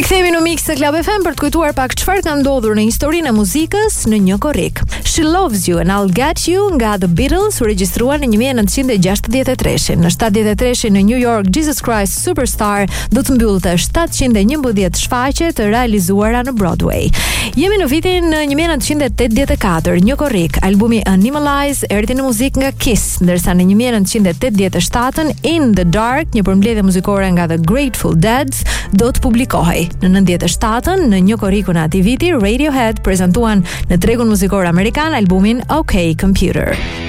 Rikthehemi në Mix të Club FM për të kujtuar pak çfarë ka ndodhur në historinë e muzikës në një korrik. She Loves You and I'll Get You nga The Beatles u regjistrua në 1963. Në 73 në New York, Jesus Christ Superstar do të mbyllte 711 shfaqje të realizuara në Broadway. Jemi në vitin 1984, një korrik, albumi Animalize erdhi në muzikë nga Kiss, ndërsa në 1987 In the Dark, një përmbledhje muzikore nga The Grateful Dead, do të publikohej. Në 97-ën, në një korrikun e atij viti, Radiohead prezantuan në tregun muzikor amerikan albumin OK Computer.